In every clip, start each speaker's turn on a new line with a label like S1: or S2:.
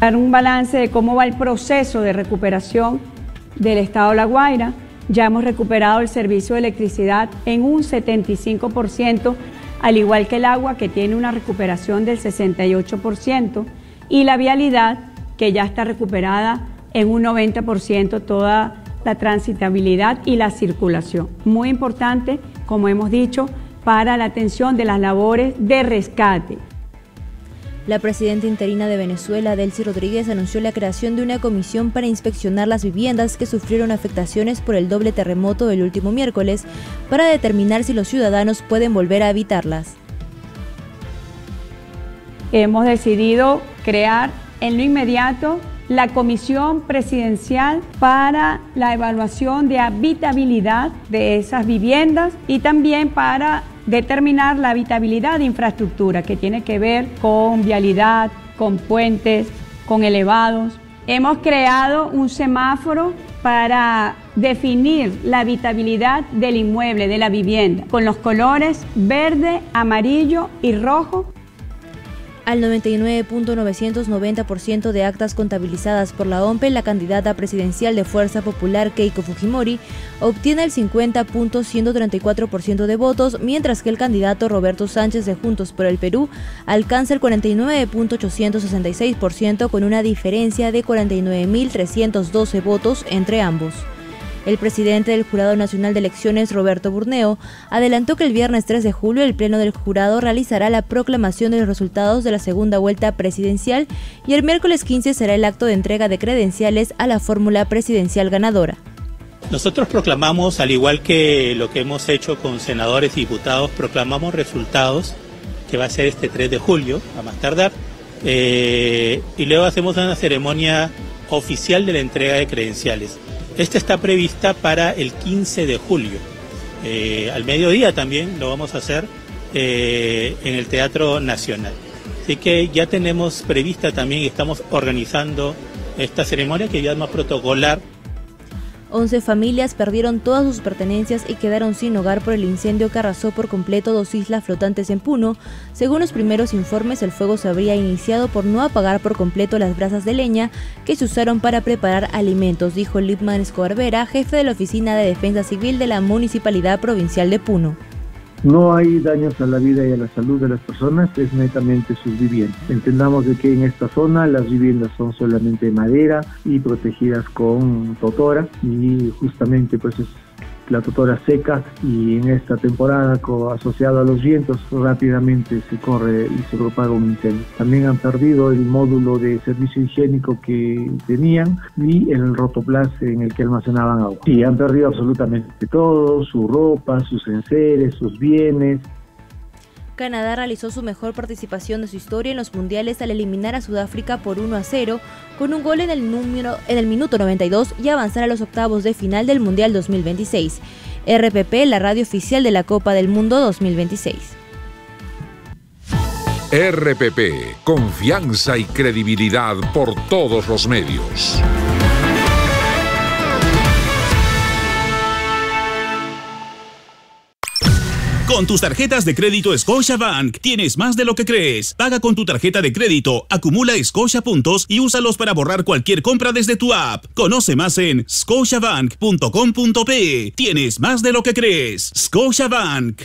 S1: Dar un balance de cómo va el proceso de recuperación del estado La Guaira. Ya hemos recuperado el servicio de electricidad en un 75%, al igual que el agua, que tiene una recuperación del 68%, y la vialidad, que ya está recuperada en un 90%, toda la transitabilidad y la circulación. Muy importante, como hemos dicho, para la atención de las labores de rescate.
S2: La presidenta interina de Venezuela, Delcy Rodríguez, anunció la creación de una comisión para inspeccionar las viviendas que sufrieron afectaciones por el doble terremoto del último miércoles, para determinar si los ciudadanos pueden volver a habitarlas.
S1: Hemos decidido crear en lo inmediato la Comisión Presidencial para la evaluación de habitabilidad de esas viviendas y también para determinar la habitabilidad de infraestructura que tiene que ver con vialidad, con puentes, con elevados. Hemos creado un semáforo para definir la habitabilidad del inmueble, de la vivienda, con los colores verde, amarillo y rojo.
S2: Al 99.990% de actas contabilizadas por la OMPE, la candidata presidencial de Fuerza Popular, Keiko Fujimori, obtiene el 50.134% de votos, mientras que el candidato Roberto Sánchez de Juntos por el Perú alcanza el 49.866%, con una diferencia de 49.312 votos entre ambos. El presidente del Jurado Nacional de Elecciones, Roberto Burneo, adelantó que el viernes 3 de julio el Pleno del Jurado realizará la proclamación de los resultados de la segunda vuelta presidencial y el miércoles 15 será el acto de entrega de credenciales a la fórmula presidencial ganadora.
S3: Nosotros proclamamos, al igual que lo que hemos hecho con senadores y diputados, proclamamos resultados, que va a ser este 3 de julio, a más tardar, y luego hacemos una ceremonia oficial de la entrega de credenciales. Esta está prevista para el 15 de julio. Al mediodía también lo vamos a hacer en el Teatro Nacional. Así que ya tenemos prevista también y estamos organizando esta ceremonia, que ya es más protocolar.
S2: 11 familias perdieron todas sus pertenencias y quedaron sin hogar por el incendio que arrasó por completo 2 islas flotantes en Puno. Según los primeros informes, el fuego se habría iniciado por no apagar por completo las brasas de leña que se usaron para preparar alimentos, dijo Lipman Escobar Vera, jefe de la Oficina de Defensa Civil de la Municipalidad Provincial de Puno.
S4: No hay daños a la vida y a la salud de las personas, es netamente sus viviendas. Entendamos de que en esta zona las viviendas son solamente de madera y protegidas con totora, y justamente pues es la totora seca, y en esta temporada, asociado a los vientos, rápidamente se corre y se propaga un incendio. También han perdido el módulo de servicio higiénico que tenían y el rotoplas en el que almacenaban agua. Sí, han perdido absolutamente todo: su ropa, sus enseres, sus bienes.
S2: Canadá realizó su mejor participación de su historia en los mundiales al eliminar a Sudáfrica por 1-0 con un gol en el minuto 92 y avanzar a los octavos de final del Mundial 2026. RPP, la radio oficial de la Copa del Mundo 2026.
S5: RPP, confianza y credibilidad por todos los medios.
S6: Con tus tarjetas de crédito Scotiabank tienes más de lo que crees. Paga con tu tarjeta de crédito, acumula Scotia puntos y úsalos para borrar cualquier compra desde tu app. Conoce más en scotiabank.com.pe. Tienes más de lo que crees. Scotiabank.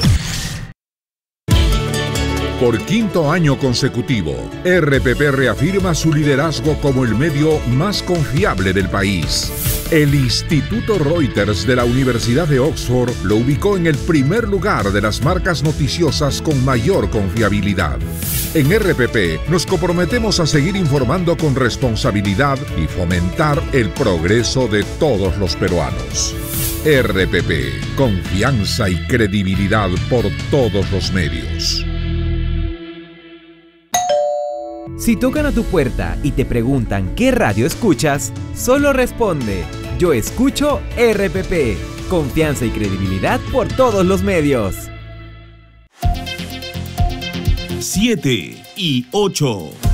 S5: Por quinto año consecutivo, RPP reafirma su liderazgo como el medio más confiable del país. El Instituto Reuters de la Universidad de Oxford lo ubicó en el primer lugar de las marcas noticiosas con mayor confiabilidad. En RPP nos comprometemos a seguir informando con responsabilidad y fomentar el progreso de todos los peruanos. RPP, confianza y credibilidad por todos los medios.
S7: Si tocan a tu puerta y te preguntan qué radio escuchas, solo responde: yo escucho RPP. Confianza y credibilidad por todos los medios.
S6: 7 y 8.